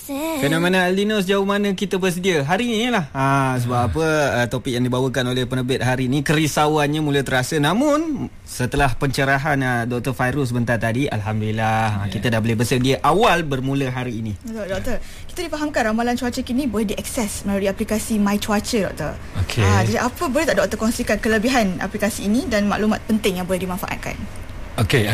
Fenomena El Nino sejauh mana kita bersedia? Hari ni lah. Sebab apa topik yang dibawakan oleh penerbit hari ni, kerisauannya mula terasa. Namun setelah pencerahan Dr. Fairuz sebentar tadi, alhamdulillah kita dah boleh bersedia awal bermula hari ini. Doktor, kita difahamkan ramalan cuaca kini boleh diakses melalui aplikasi My Cuaca, Doktor. Okey. Jadi apa boleh tak Doktor kongsikan kelebihan aplikasi ini dan maklumat penting yang boleh dimanfaatkan? Okey,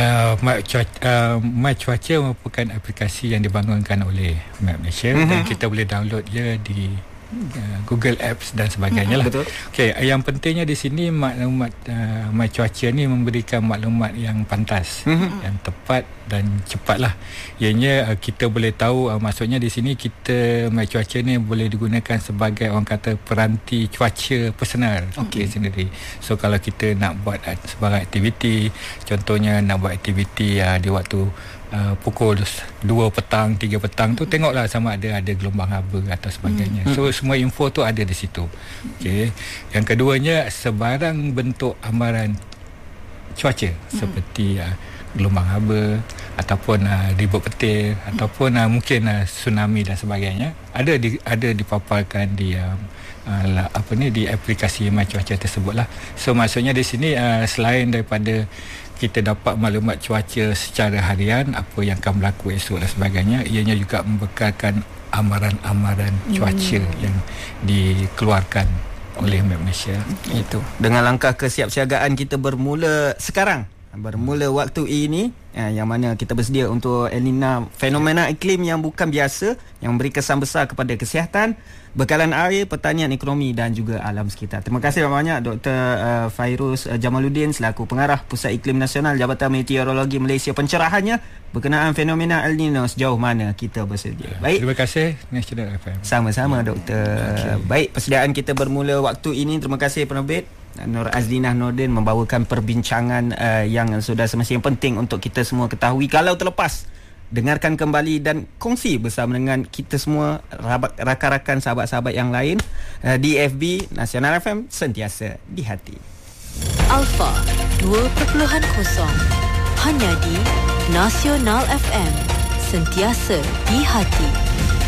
My Cuaca merupakan aplikasi yang dibangunkan oleh Map Malaysia dan kita boleh download dia di Google Apps dan sebagainya lah. Betul. Okey, yang pentingnya di sini maklumat My Cuaca ni memberikan maklumat yang pantas, yang tepat dan cepat lah. Ianya kita boleh tahu, maksudnya di sini kita My Cuaca ni boleh digunakan sebagai orang kata peranti cuaca personal sendiri. So kalau kita nak buat sebarang aktiviti, contohnya nak buat aktiviti di waktu pukul 2 petang, 3 petang tu, tengoklah sama ada gelombang haba atau sebagainya. So semua info tu ada di situ. Okey. Yang keduanya, sebarang bentuk amaran cuaca seperti gelombang haba ataupun ribut petir ataupun mungkin tsunami dan sebagainya ada dipaparkan di di aplikasi My Cuaca tersebutlah. So maksudnya di sini selain daripada kita dapat maklumat cuaca secara harian, apa yang akan berlaku esok dan sebagainya, ianya juga membekalkan amaran-amaran cuaca yang dikeluarkan oleh Map Malaysia. Itu. Dengan langkah kesiapsiagaan kita bermula sekarang, bermula waktu ini, yang mana kita bersedia untuk El Nino, fenomena iklim yang bukan biasa, yang memberi kesan besar kepada kesihatan, bekalan air, pertanian, ekonomi dan juga alam sekitar. Terima kasih banyak Dr. Fairuz Jamaluddin selaku Pengarah Pusat Iklim Nasional Jabatan Meteorologi Malaysia, pencerahannya berkenaan fenomena El Nino sejauh mana kita bersedia. Baik. Terima kasih National FM. Sama-sama Doktor. Baik, persediaan kita bermula waktu ini. Terima kasih penerbit Nur Azlinah Nordin membawakan perbincangan yang sudah semestinya penting untuk kita semua ketahui. Kalau terlepas, dengarkan kembali dan kongsi bersama dengan kita semua, rakan-rakan, sahabat-sahabat yang lain di FB Nasional FM, sentiasa di hati. Alpha 2.0 hanya di Nasional FM, sentiasa di hati.